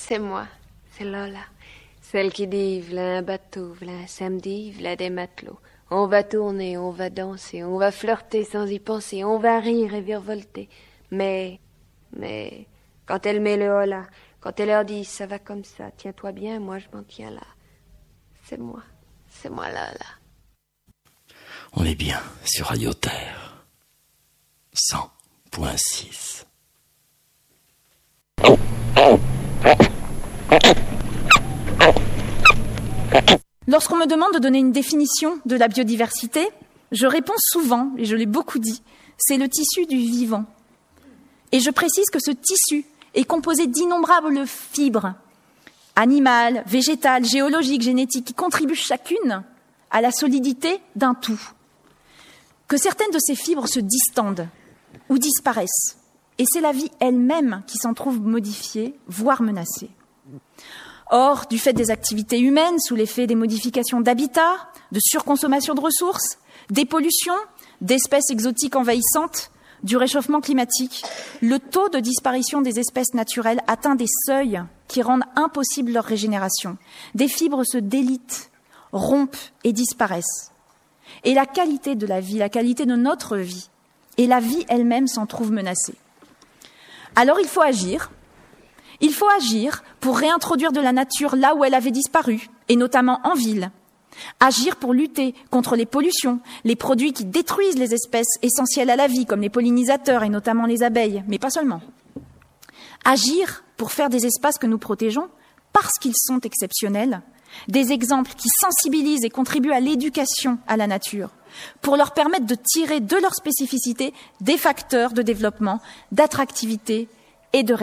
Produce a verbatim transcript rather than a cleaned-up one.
C'est moi, c'est Lola. Celle qui dit, v'là un bateau, v'là un samedi, v'là des matelots. On va tourner, on va danser, on va flirter sans y penser, on va rire et virevolter. Mais, mais, quand elle met le hola, quand elle leur dit, ça va comme ça, tiens-toi bien, moi je m'en tiens là. C'est moi, c'est moi Lola. On est bien sur Radio Terre. cent point six. Lorsqu'on me demande de donner une définition de la biodiversité, je réponds souvent, et je l'ai beaucoup dit, c'est le tissu du vivant. Et je précise que ce tissu est composé d'innombrables fibres, animales, végétales, géologiques, génétiques, qui contribuent chacune à la solidité d'un tout. Que certaines de ces fibres se distendent ou disparaissent, et c'est la vie elle-même qui s'en trouve modifiée, voire menacée. Or, du fait des activités humaines, sous l'effet des modifications d'habitat, de surconsommation de ressources, des pollutions, d'espèces exotiques envahissantes, du réchauffement climatique, le taux de disparition des espèces naturelles atteint des seuils qui rendent impossible leur régénération. Des fibres se délitent, rompent et disparaissent. Et la qualité de la vie, la qualité de notre vie, et la vie elle-même s'en trouve menacée. Alors il faut agir. Il faut agir pour réintroduire de la nature là où elle avait disparu, et notamment en ville. Agir pour lutter contre les pollutions, les produits qui détruisent les espèces essentielles à la vie, comme les pollinisateurs et notamment les abeilles, mais pas seulement. Agir pour faire des espaces que nous protégeons, parce qu'ils sont exceptionnels, des exemples qui sensibilisent et contribuent à l'éducation à la nature, pour leur permettre de tirer de leur spécificité des facteurs de développement, d'attractivité et de